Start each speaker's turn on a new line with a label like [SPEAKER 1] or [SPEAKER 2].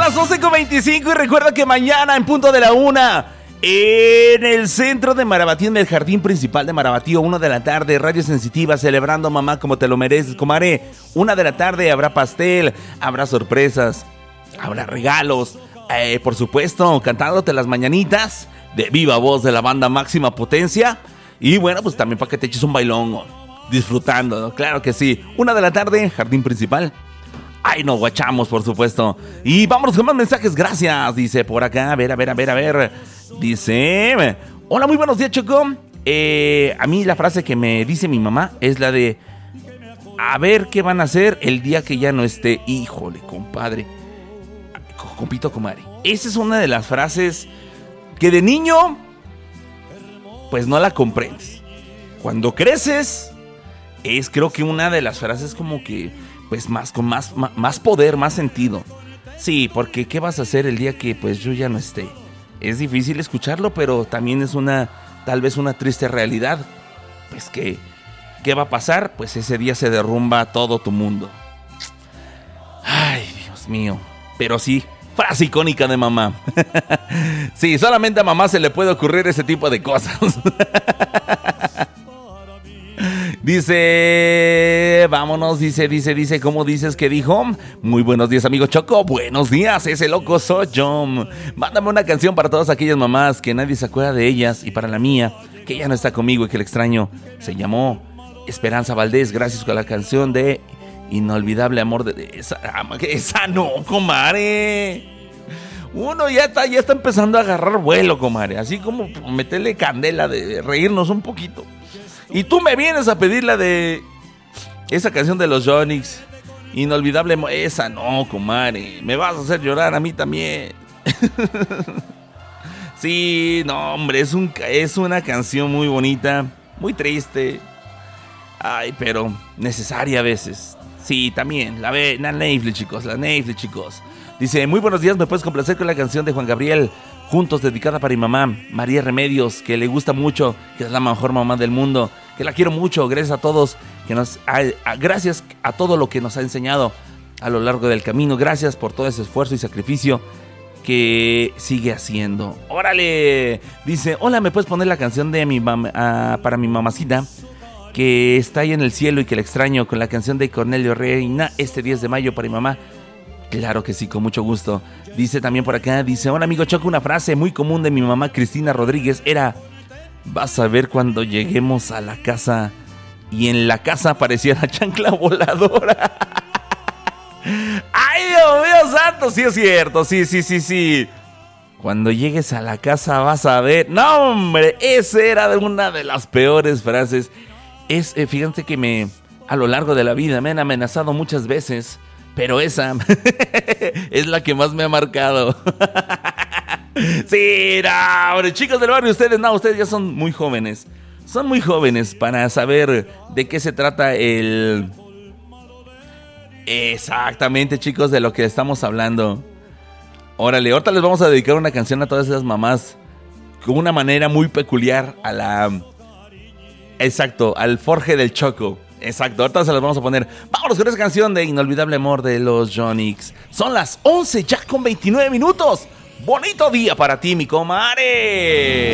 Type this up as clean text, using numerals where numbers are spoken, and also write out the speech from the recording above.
[SPEAKER 1] las 11:25 y recuerda que mañana en punto de la 1 en el centro de Marabatío, en el jardín principal de Marabatío, 1 de la tarde, Radio Sensitiva, celebrando mamá como te lo mereces, comadre. 1 de la tarde habrá pastel, habrá sorpresas, habrá regalos, por supuesto, cantándote las mañanitas de viva voz de la banda Máxima Potencia. Y bueno, pues también para que te eches un bailón, disfrutando, ¿no? Claro que sí. 1 de la tarde, jardín principal. Ay, nos guachamos, por supuesto. Y vámonos con más mensajes, gracias. Dice por acá, a ver. Dice, hola, muy buenos días, Choco. A mí la frase que me dice mi mamá es la de, a ver qué van a hacer el día que ya no esté. Híjole, compadre. Compito, comadre. Esa es una de las frases que de niño, pues no la comprendes. Cuando creces, es creo que una de las frases como que, pues con más poder, más sentido. Sí, porque ¿qué vas a hacer el día que pues yo ya no esté? Es difícil escucharlo, pero también es tal vez una triste realidad. Pues ¿qué va a pasar? Pues ese día se derrumba todo tu mundo. Ay, Dios mío. Pero sí, frase icónica de mamá. Sí, solamente a mamá se le puede ocurrir ese tipo de cosas. Dice, vámonos, dice, ¿cómo dices que dijo? Muy buenos días, amigo Choco, buenos días, ese loco soy yo. Mándame una canción para todas aquellas mamás que nadie se acuerda de ellas, y para la mía, que ya no está conmigo y que la extraño. Se llamó Esperanza Valdés, gracias por la canción de Inolvidable Amor de... Esa no, comadre. Uno ya está empezando a agarrar vuelo, comadre, así como meterle candela de reírnos un poquito. Y tú me vienes a pedir la de esa canción de los Yonix, Inolvidable. Esa no, comadre. Me vas a hacer llorar a mí también. Sí, no, hombre, es una canción muy bonita, muy triste. Ay, pero necesaria a veces. Sí, también, la Netflix, chicos. Dice, muy buenos días, ¿me puedes complacer con la canción de Juan Gabriel? Juntos, dedicada para mi mamá, María Remedios, que le gusta mucho, que es la mejor mamá del mundo, que la quiero mucho, gracias a todos, gracias a todo lo que nos ha enseñado a lo largo del camino, gracias por todo ese esfuerzo y sacrificio que sigue haciendo. ¡Órale! Dice, hola, ¿me puedes poner la canción de mi para mi mamacita, que está ahí en el cielo y que la extraño, con la canción de Cornelio Reina, este 10 de mayo para mi mamá? Claro que sí, con mucho gusto. Dice también por acá, dice, hola amigo Choco, una frase muy común de mi mamá Cristina Rodríguez era, vas a ver cuando lleguemos a la casa y en la casa aparecía la chancla voladora. ¡Ay, Dios mío santo! Sí es cierto, sí. Cuando llegues a la casa vas a ver... No, hombre, esa era una de las peores frases. Fíjate que a lo largo de la vida me han amenazado muchas veces, pero esa es la que más me ha marcado. Sí, no, hombre, chicos del barrio, ustedes ya son muy jóvenes. Son muy jóvenes para saber de qué se trata exactamente, chicos, de lo que estamos hablando. Órale, ahorita les vamos a dedicar una canción a todas esas mamás con una manera muy peculiar Exacto, al Forge del Choco. Exacto, ahorita se las vamos a poner. Vámonos con esa canción de Inolvidable Amor de los Yonix. Son las 11 ya con 29 minutos. Bonito día para ti, mi comadre.